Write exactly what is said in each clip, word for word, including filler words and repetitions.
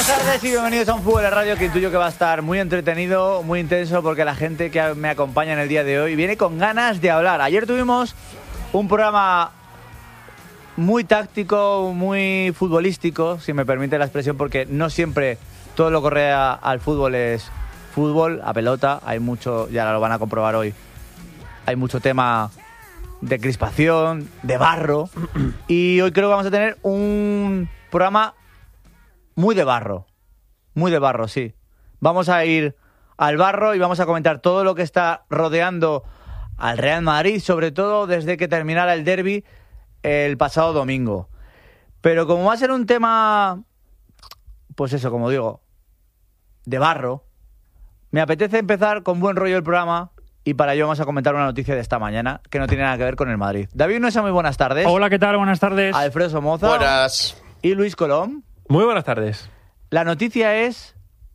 Buenas tardes y bienvenidos a un Fútbol de Radio que intuyo que va a estar muy entretenido, muy intenso, porque la gente que me acompaña en el día de hoy viene con ganas de hablar. Ayer tuvimos un programa muy táctico, muy futbolístico, si me permite la expresión, porque no siempre todo lo que corre al fútbol es fútbol, a pelota. Hay mucho, ya lo van a comprobar hoy, hay mucho tema de crispación, de barro, y hoy creo que vamos a tener un programa muy de barro, muy de barro, sí. Vamos a ir al barro y vamos a comentar todo lo que está rodeando al Real Madrid, sobre todo desde que terminara el derbi el pasado domingo. Pero como va a ser un tema, pues eso, como digo, de barro, me apetece empezar con buen rollo el programa y para ello vamos a comentar una noticia de esta mañana que no tiene nada que ver con el Madrid. David Nuesa, muy buenas tardes. Hola, ¿qué tal? Buenas tardes. Alfredo Somoza. Buenas. Y Luis Colom. Muy buenas tardes. La noticia es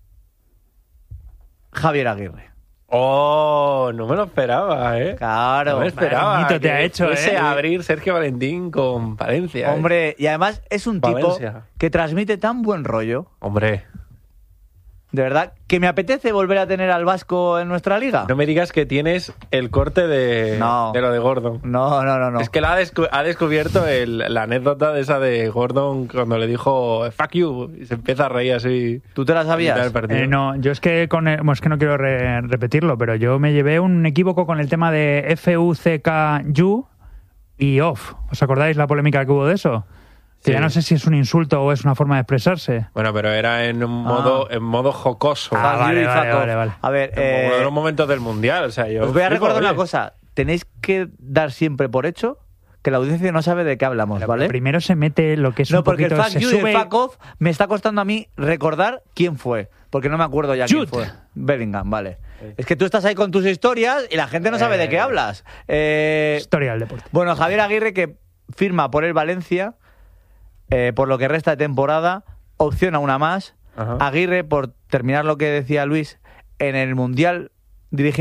Javier Aguirre. Oh, no me lo esperaba, ¿eh? Claro. No me esperaba. Bonito te ha hecho, fuese ¿eh? a abrir Sergio Valentín con Valencia. Hombre, ¿eh? Y además es un tipo Valencia. que transmite tan buen rollo. Hombre, De verdad, que me apetece volver a tener al vasco en nuestra liga. no me digas que tienes el corte de, No. de lo de Gordon. No, no, no, no. Es que la ha, descu- ha descubierto el- la anécdota de esa de Gordon cuando le dijo fuck you y se empieza a reír así. ¿Tú te la a mitad del sabías? partido. Eh, no, yo es que con el- bueno, es que no quiero re- repetirlo, pero yo me llevé un equívoco con el tema de F U C K U y off. ¿Os acordáis la polémica que hubo de eso? Que Sí. ya no sé si es un insulto o es una forma de expresarse. Bueno, pero era en un modo, en modo jocoso. Ah, Fuck vale, you y vale, fuck off. vale, vale. A ver, En eh, uno de los momentos del mundial. O sea, yo os voy a flipo, recordar una oye. cosa. Tenéis que dar siempre por hecho que la audiencia no sabe de qué hablamos, ¿vale? Primero se mete lo que es No, un porque el poquito... fuck se you y sube... el fuck off me está costando a mí recordar quién fue. Porque no me acuerdo ya quién Jude. fue. Bellingham, vale. Es que tú estás ahí con tus historias y la gente no sabe de qué Eh. hablas. Eh, Historia del deporte. bueno, Javier Aguirre, que firma por el Valencia, eh, por lo que resta de temporada, opciona una más. Ajá. Aguirre, por terminar lo que decía Luis, en el Mundial dirige